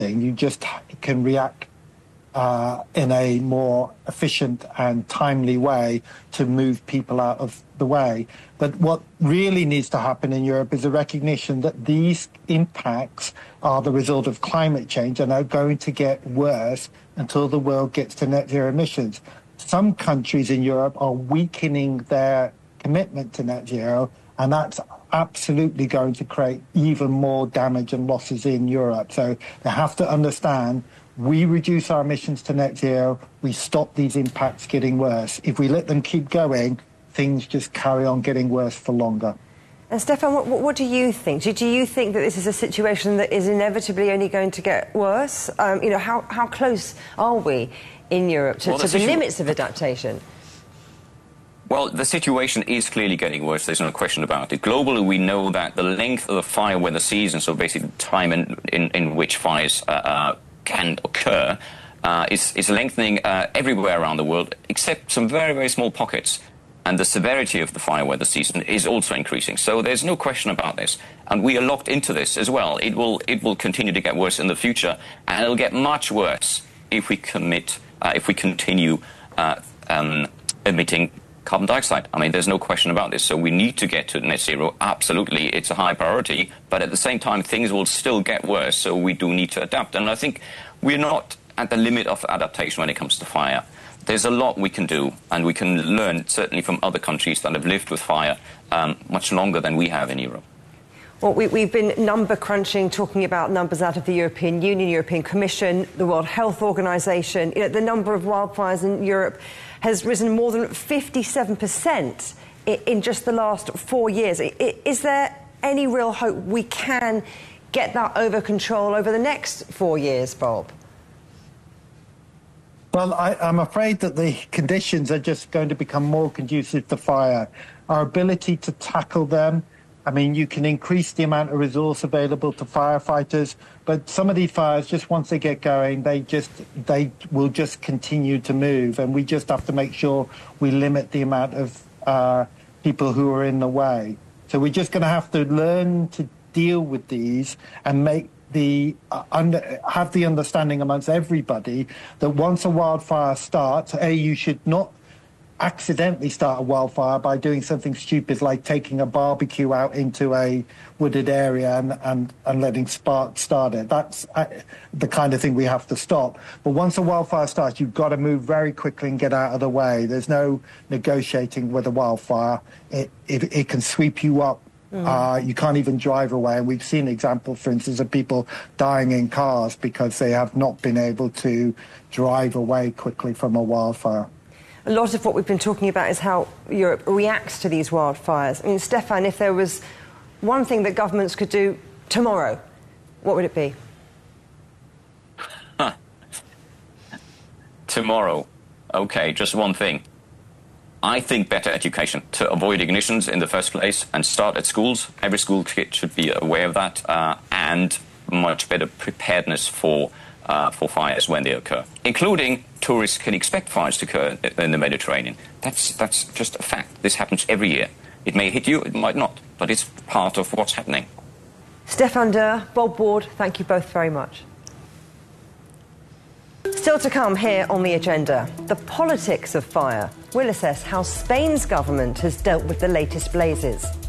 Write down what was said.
You just can react in a more efficient and timely way to move people out of the way. But what really needs to happen in Europe is a recognition that these impacts are the result of climate change and are going to get worse until the world gets to net zero emissions. Some countries in Europe are weakening their commitment to net zero, and that's absolutely going to create even more damage and losses in Europe. So they have to understand, we reduce our emissions to net zero, we stop these impacts getting worse. If we let them keep going, things just carry on getting worse for longer. And Stefan, what do you think? Do you think that this is a situation that is inevitably only going to get worse? How close are we in Europe to the limits of adaptation? Well, the situation is clearly getting worse, there's no question about it. Globally, we know that the length of the fire weather season, so basically the time in which fires can occur, is lengthening everywhere around the world, except some very, very small pockets. And the severity of the fire weather season is also increasing. So there's no question about this. And we are locked into this as well. It will continue to get worse in the future, and it'll get much worse if we continue emitting carbon dioxide. I mean, there's no question about this. So we need to get to net zero. Absolutely, it's a high priority. But at the same time, things will still get worse. So we do need to adapt. And I think we're not at the limit of adaptation when it comes to fire. There's a lot we can do, and we can learn certainly from other countries that have lived with fire much longer than we have in Europe. Well, we've been number crunching, talking about numbers out of the European Union, European Commission, the World Health Organization. The number of wildfires in Europe has risen more than 57% in just the last 4 years. Is there any real hope we can get that over control over the next 4 years, Bob? Well, I'm afraid that the conditions are just going to become more conducive to fire. Our ability to tackle them, I mean, you can increase the amount of resource available to firefighters, but some of these fires, just once they get going, they will just continue to move, and we just have to make sure we limit the amount of people who are in the way. So we're just going to have to learn to deal with these and have the understanding amongst everybody that once a wildfire starts, you should not accidentally start a wildfire by doing something stupid like taking a barbecue out into a wooded area and letting sparks start it. That's the kind of thing we have to stop. But once a wildfire starts, you've got to move very quickly and get out of the way. There's no negotiating with a wildfire. It can sweep you up. You can't even drive away. And we've seen examples, for instance, of people dying in cars because they have not been able to drive away quickly from a wildfire. A lot of what we've been talking about is how Europe reacts to these wildfires. I mean, Stefan, if there was one thing that governments could do tomorrow, what would it be? Tomorrow. OK, just one thing. I think better education to avoid ignitions in the first place and start at schools. Every school kid should be aware of that, and much better preparedness for fires when they occur, including tourists can expect fires to occur in the Mediterranean. That's just a fact. This happens every year. It may hit you, it might not, but it's part of what's happening. Stefan Durr, Bob Ward, thank you both very much. Still to come here on the agenda, the politics of fire. We'll assess how Spain's government has dealt with the latest blazes.